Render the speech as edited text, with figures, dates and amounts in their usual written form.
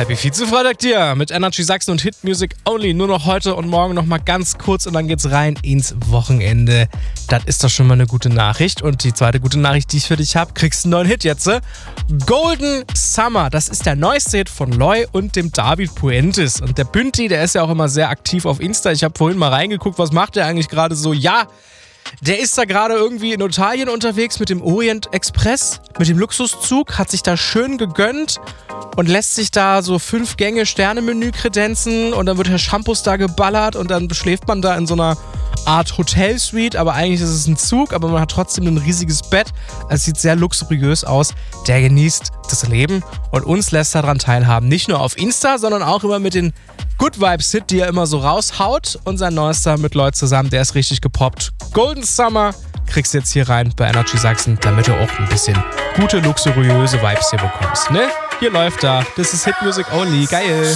Happy Vize-Freitag dir mit Energy Sachsen und Hit Music Only. Nur noch heute und morgen noch mal ganz kurz und dann geht's rein ins Wochenende. Das ist doch schon mal eine gute Nachricht. Und die zweite gute Nachricht, die ich für dich habe, kriegst einen neuen Hit jetzt. Golden Summer, das ist der neueste Hit von Loy und dem David Puentes. Und der Bünti, der ist ja auch immer sehr aktiv auf Insta. Ich habe vorhin mal reingeguckt, was macht der eigentlich gerade so? Ja, der ist da gerade irgendwie in Italien unterwegs mit dem Orient Express, mit dem Luxuszug, hat sich da schön gegönnt und lässt sich da so 5 Gänge Sternemenü kredenzen und dann wird Herr Shampoos da geballert und dann schläft man da in so einer Art Hotelsuite, aber eigentlich ist es ein Zug, aber man hat trotzdem ein riesiges Bett. Es sieht sehr luxuriös aus. Der genießt das Leben und uns lässt daran teilhaben. Nicht nur auf Insta, sondern auch immer mit den Good Vibes Hit, die er immer so raushaut. Und sein neuester mit Leuten zusammen, der ist richtig gepoppt. Golden Summer kriegst du jetzt hier rein bei Energy Sachsen, damit du auch ein bisschen gute, luxuriöse Vibes hier bekommst. Ne? Hier läuft da. Das ist Hit Music Only. Geil.